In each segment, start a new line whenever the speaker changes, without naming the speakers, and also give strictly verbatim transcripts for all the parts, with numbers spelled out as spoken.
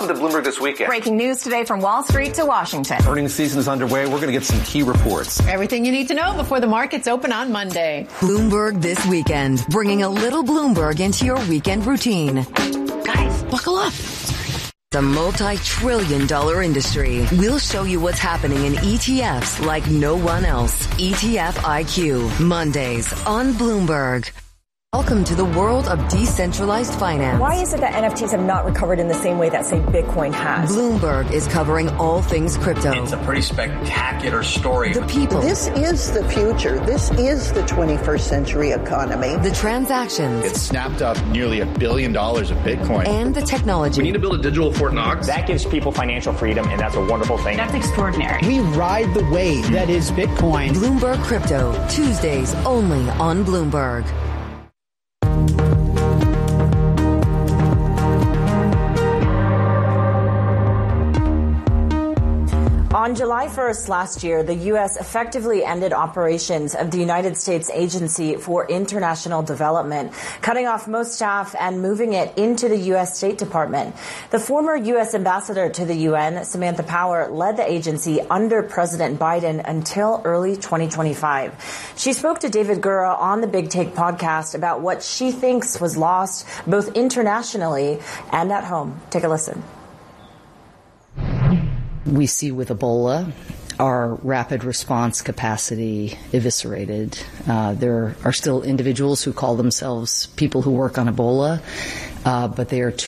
Welcome to Bloomberg This Weekend.
Breaking news today from Wall Street to Washington.
Earnings season is underway. We're going to get some key reports.
Everything you need to know before the markets open on Monday.
Bloomberg This Weekend, bringing a little Bloomberg into your weekend routine.
Guys, buckle up.
The multi-trillion dollar industry. We'll show you what's happening in E T Fs like no one else. E T F I Q, Mondays on Bloomberg. Welcome to the world of decentralized finance.
Why is it that N F Ts have not recovered in the same way that, say, Bitcoin has?
Bloomberg is covering all things crypto.
It's a pretty spectacular story.
The people.
This is the future. This is the twenty-first century economy.
The transactions.
It snapped up nearly a billion dollars of Bitcoin.
And the technology.
We need to build a digital Fort Knox.
That gives people financial freedom, and that's a wonderful thing.
That's extraordinary.
We ride the wave that is Bitcoin.
Bloomberg Crypto, Tuesdays only on Bloomberg.
On July first last year, the U S effectively ended operations of the United States Agency for International Development, cutting off most staff and moving it into the U S State Department. The former U S ambassador to the U N, Samantha Power, led the agency under President Biden until early twenty twenty-five. She spoke to David Gura on the Big Take podcast about what she thinks was lost both internationally and at home. Take a listen.
We see with Ebola our rapid response capacity eviscerated. Uh, there are still individuals who call themselves people who work on Ebola, uh, but they are too.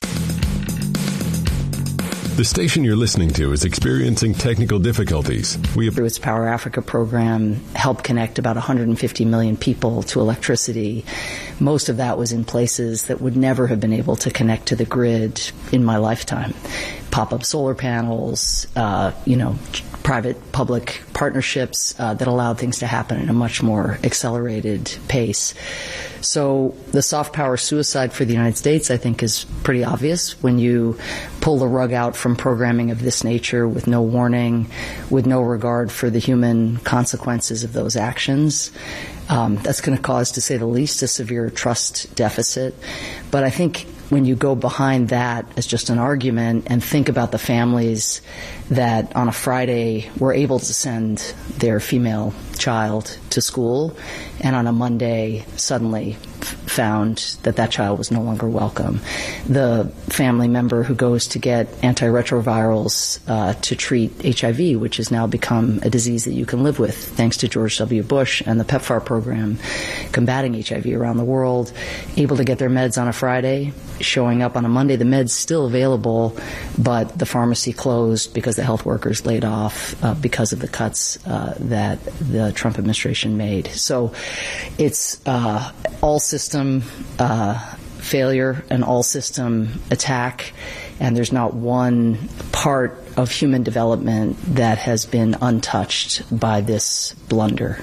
The station you're listening to is experiencing technical difficulties. We have
through its Power Africa program helped connect about one hundred fifty million people to electricity. Most of that was in places that would never have been able to connect to the grid in my lifetime. Pop-up solar panels, uh, you know, private-public partnerships uh, that allowed things to happen at a much more accelerated pace. So the soft power suicide for the United States, I think, is pretty obvious when you pull the rug out from programming of this nature with no warning, with no regard for the human consequences of those actions. Um, that's going to cause, to say the least, a severe trust deficit. But I think when you go behind that as just an argument and think about the families that on a Friday were able to send their female child to school and on a Monday suddenly found that that child was no longer welcome. The family member who goes to get antiretrovirals uh, to treat H I V, which has now become a disease that you can live with thanks to George W. Bush and the PEPFAR program combating H I V around the world, able to get their meds on a Friday, showing up on a Monday, the meds still available, but the pharmacy closed because the health workers laid off uh, because of the cuts uh, that the Trump administration made. So it's uh, all system uh, failure, an all system attack, and there's not one part of human development that has been untouched by this blunder.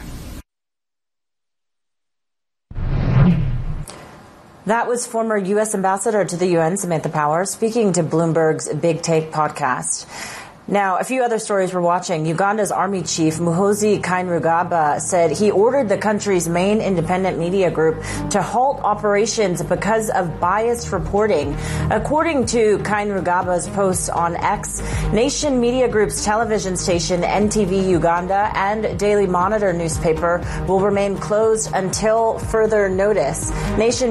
That was former U S ambassador to the U N, Samantha Power, speaking to Bloomberg's Big Take podcast. Now, a few other stories we're watching. Uganda's army chief, Muhoozi Kainerugaba, said he ordered the country's main independent media group to halt operations because of biased reporting. According to Kainerugaba's post on X, Nation Media Group's television station N T V Uganda and Daily Monitor newspaper will remain closed until further notice. Nation